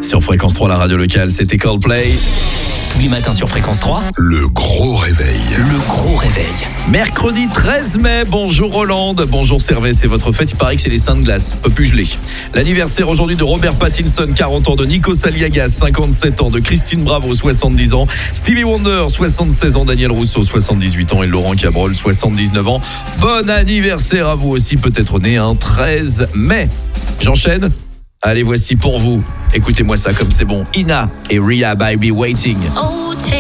Sur Fréquence 3, la radio locale, c'était Coldplay. Tous les matins sur Fréquence 3, le gros réveil. le gros réveil. Mercredi 13 mai, bonjour Hollande, bonjour Servais, c'est votre fête, il paraît que c'est les Saints de glace, peu gelé. L'anniversaire aujourd'hui de Robert Pattinson, 40 ans, de Nico Aliagas, 57 ans, de Christine Bravo, 70 ans, Stevie Wonder, 76 ans, Daniel Rousseau, 78 ans et Laurent Cabrol, 79 ans. Bon anniversaire à vous aussi, peut-être né un 13 mai. J'enchaîne. Allez, voici pour vous. Écoutez-moi ça comme c'est bon. Ina et Rhea, I'll Be Waiting. Oh,